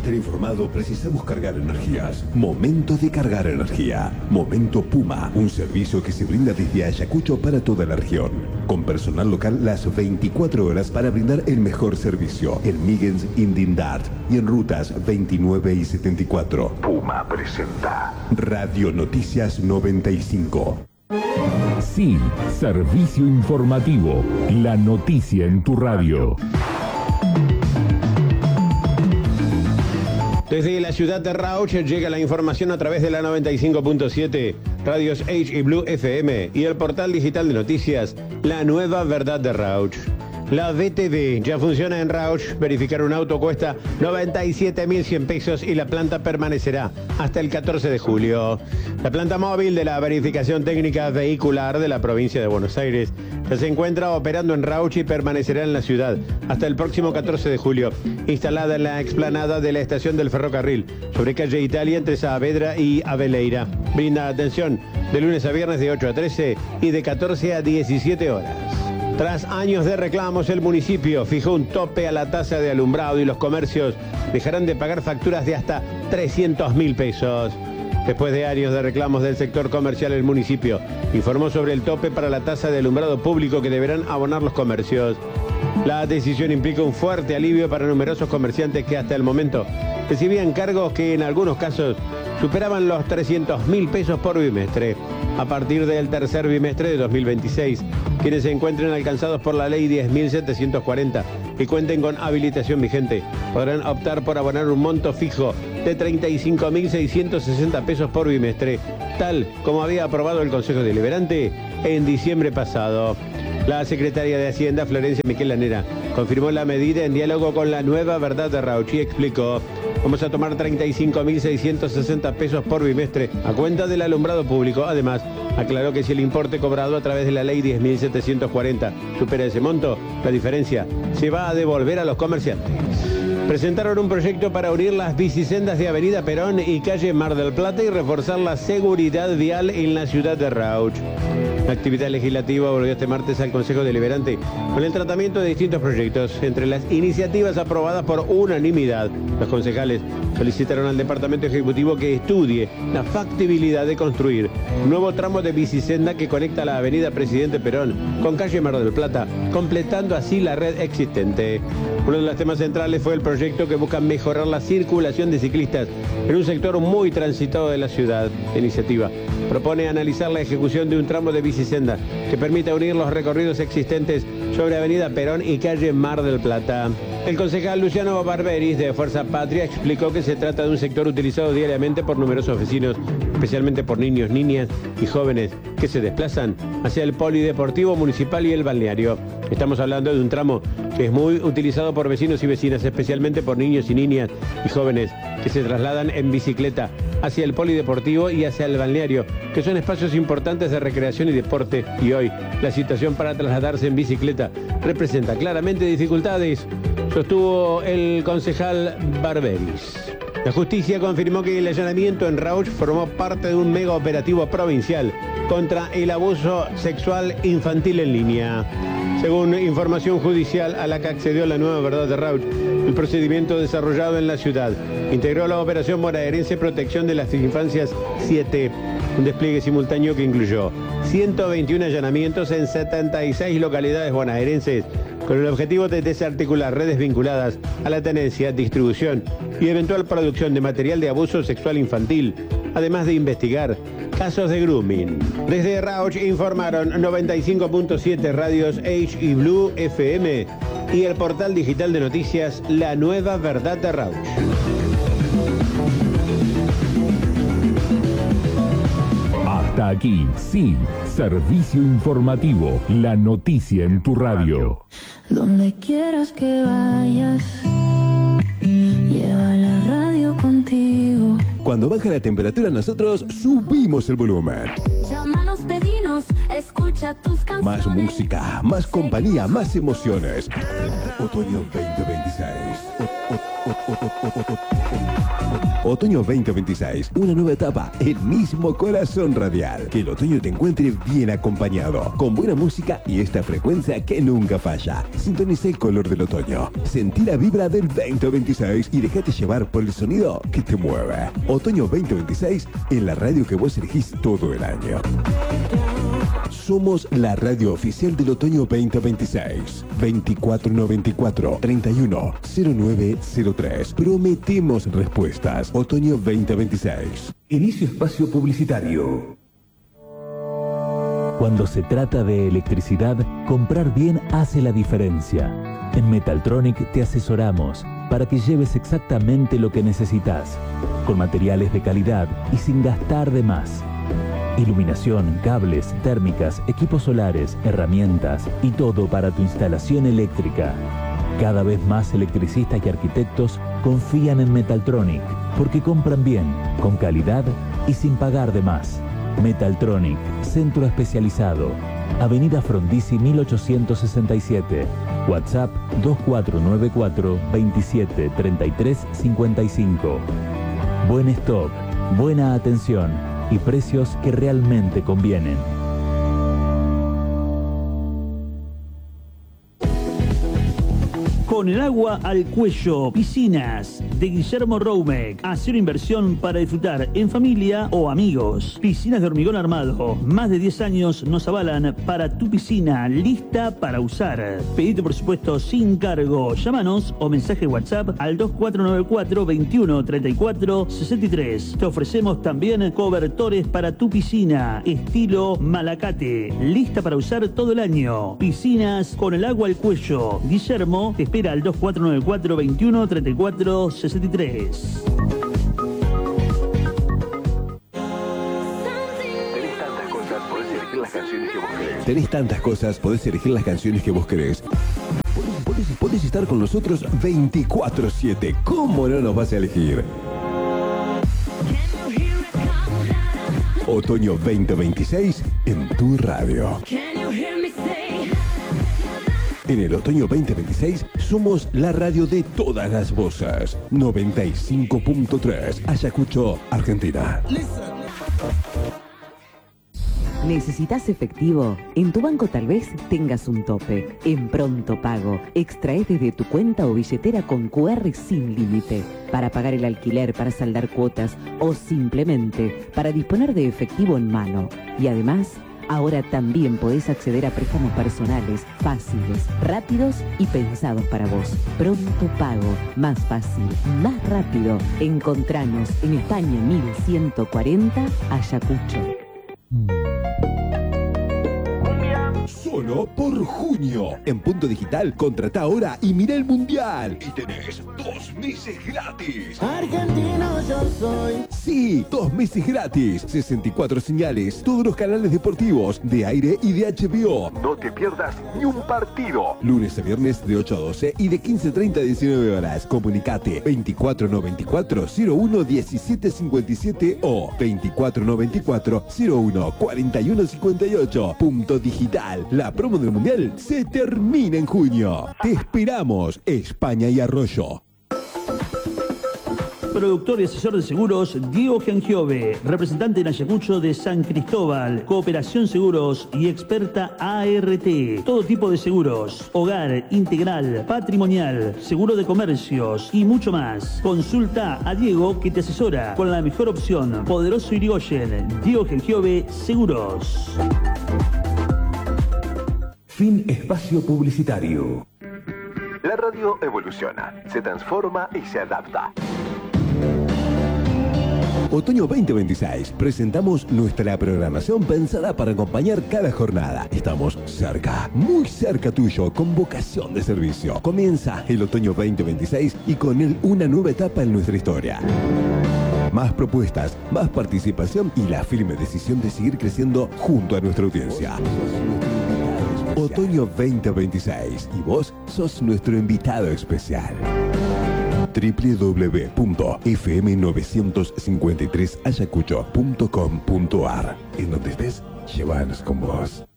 estar informado, precisamos cargar energías. Momento de cargar energía. Momento Puma, un servicio que se brinda desde Ayacucho para toda la región. Con personal local las 24 horas para brindar el mejor servicio. En Migens, Indindart y en rutas 29 y 74. Puma presenta Radio Noticias 95. Sí, servicio informativo. La noticia en tu radio. Desde la ciudad de Rauch llega la información a través de la 95.7, radios H y Blue FM y el portal digital de noticias La Nueva Verdad de Rauch. La VTV ya funciona en Rauch. Verificar un auto cuesta 97.100 pesos y la planta permanecerá hasta el 14 de julio. La planta móvil de la verificación técnica vehicular de la provincia de Buenos Aires ya se encuentra operando en Rauch y permanecerá en la ciudad hasta el próximo 14 de julio, instalada en la explanada de la estación del ferrocarril, sobre calle Italia entre Saavedra y Aveleira. Brinda atención de lunes a viernes de 8 a 13 y de 14 a 17 horas. Tras años de reclamos, el municipio fijó un tope a la tasa de alumbrado y los comercios dejarán de pagar facturas de hasta 300.000 pesos. Después de años de reclamos del sector comercial, el municipio informó sobre el tope para la tasa de alumbrado público que deberán abonar los comercios. La decisión implica un fuerte alivio para numerosos comerciantes que hasta el momento recibían cargos que en algunos casos superaban los 300.000 pesos por bimestre. A partir del tercer bimestre de 2026, quienes se encuentren alcanzados por la ley 10.740 y cuenten con habilitación vigente, podrán optar por abonar un monto fijo de 35.660 pesos por bimestre, tal como había aprobado el Consejo Deliberante en diciembre pasado. La secretaria de Hacienda, Florencia Miquel Lanera, confirmó la medida en diálogo con La Nueva Verdad de Rauch y explicó: vamos a tomar 35.660 pesos por bimestre a cuenta del alumbrado público. Además, aclaró que si el importe cobrado a través de la ley 10.740 supera ese monto, la diferencia se va a devolver a los comerciantes. Presentaron un proyecto para unir las bicisendas de Avenida Perón y calle Mar del Plata y reforzar la seguridad vial en la ciudad de Rauch. La actividad legislativa volvió este martes al Consejo Deliberante con el tratamiento de distintos proyectos. Entre las iniciativas aprobadas por unanimidad, los concejales solicitaron al Departamento Ejecutivo que estudie la factibilidad de construir un nuevo tramo de bicisenda que conecta la avenida Presidente Perón con calle Mar del Plata, completando así la red existente. Uno de los temas centrales fue el proyecto que busca mejorar la circulación de ciclistas en un sector muy transitado de la ciudad. La iniciativa propone analizar la ejecución de un tramo de bicisenda que permita unir los recorridos existentes sobre avenida Perón y calle Mar del Plata. El concejal Luciano Barberis de Fuerza Patria explicó que se trata de un sector utilizado diariamente por numerosos vecinos, especialmente por niños, niñas y jóvenes que se desplazan hacia el polideportivo municipal y el balneario. Estamos hablando de un tramo que es muy utilizado por vecinos y vecinas, especialmente por niños y niñas y jóvenes que se trasladan en bicicleta hacia el polideportivo y hacia el balneario, que son espacios importantes de recreación y deporte, y hoy la situación para trasladarse en bicicleta representa claramente dificultades, sostuvo el concejal Barberis. La justicia confirmó que el allanamiento en Rauch formó parte de un mega operativo provincial contra el abuso sexual infantil en línea. Según información judicial a la que accedió La Nueva Verdad de Rauch, el procedimiento desarrollado en la ciudad integró la operación bonaerense Protección de las Infancias 7, un despliegue simultáneo que incluyó 121 allanamientos en 76 localidades bonaerenses, con el objetivo de desarticular redes vinculadas a la tenencia, distribución y eventual producción de material de abuso sexual infantil, además de investigar casos de grooming. Desde Rauch informaron 95.7 radios H y Blue FM y el portal digital de noticias La Nueva Verdad de Rauch. Hasta aquí, sí, servicio informativo, la noticia en tu radio. Donde quieras que vayas, lleva la radio contigo. Cuando baja la temperatura, nosotros subimos el volumen. Llámanos, pedinos, escucha tus canciones. Más música, más compañía, más emociones. Otoño 2026. Otoño 2026, una nueva etapa, el mismo corazón radial. Que el otoño te encuentre bien acompañado, con buena música y esta frecuencia que nunca falla. Sintoniza el color del otoño, sentí la vibra del 2026 y déjate llevar por el sonido que te mueve. Otoño 2026, en la radio que vos elegís todo el año. Somos la radio oficial del otoño 2026. 2494-310903. Prometemos respuestas. Otoño 2026. Inicio espacio publicitario. Cuando se trata de electricidad, comprar bien hace la diferencia. En Metaltronic te asesoramos para que lleves exactamente lo que necesitas, con materiales de calidad y sin gastar de más. Iluminación, cables, térmicas, equipos solares, herramientas y todo para tu instalación eléctrica. Cada vez más electricistas y arquitectos confían en Metaltronic porque compran bien, con calidad y sin pagar de más. Metaltronic, centro especializado. Avenida Frondizi 1867. WhatsApp 2494 27 33 55. Buen stock, buena atención y precios que realmente convienen. Con el agua al cuello, piscinas de Guillermo Roumek. Hacer una inversión para disfrutar en familia o amigos. Piscinas de hormigón armado. Más de 10 años nos avalan para tu piscina lista para usar. Pedite por supuesto sin cargo. Llámanos o mensaje WhatsApp al 2494 21 34 63. Te ofrecemos también cobertores para tu piscina estilo Malacate. Lista para usar todo el año. Piscinas con el agua al cuello. Guillermo te espera al 2494 21 34 63. Tenés tantas cosas, podés elegir las canciones que vos querés. Podés estar con nosotros 24/7. ¿Cómo no nos vas a elegir? Otoño 2026 en tu radio. En el otoño 2026 somos la radio de todas las voces. 95.3 Ayacucho, Argentina. ¿Necesitas efectivo? En tu banco tal vez tengas un tope. En Pronto Pago, extraes desde tu cuenta o billetera con QR sin límite. Para pagar el alquiler, para saldar cuotas o simplemente para disponer de efectivo en mano. Y además, ahora también podés acceder a préstamos personales, fáciles, rápidos y pensados para vos. Pronto Pago, más fácil, más rápido. Encontranos en España 1140, Ayacucho. Solo por junio. En Punto Digital, contrata ahora y mira el mundial. Y tenés 2 meses gratis. Argentino yo soy. Sí, 2 meses gratis. 64 señales, todos los canales deportivos, de aire y de HBO. No te pierdas ni un partido. Lunes a viernes de 8 a 12 y de 15:30 a 19 horas. Comunicate 2494-011757 o 2494-014158. Punto Digital. La promo del mundial se termina en junio. Te esperamos, España y Arroyo. Productor y asesor de seguros, Diego Gengiove, representante en Ayacucho de San Cristóbal, Cooperación Seguros y experta ART. Todo tipo de seguros, hogar, integral, patrimonial, seguro de comercios y mucho más. Consulta a Diego que te asesora con la mejor opción. Poderoso Irigoyen, Diego Gengiove Seguros. Fin espacio publicitario. La radio evoluciona, se transforma y se adapta. Otoño 2026, presentamos nuestra programación pensada para acompañar cada jornada. Estamos cerca, muy cerca tuyo, con vocación de servicio. Comienza el otoño 2026 y con él una nueva etapa en nuestra historia. Más propuestas, más participación y la firme decisión de seguir creciendo junto a nuestra audiencia. Otoño 2026 y vos sos nuestro invitado especial. www.fm953ayacucho.com.ar. En donde estés, llévanos con vos.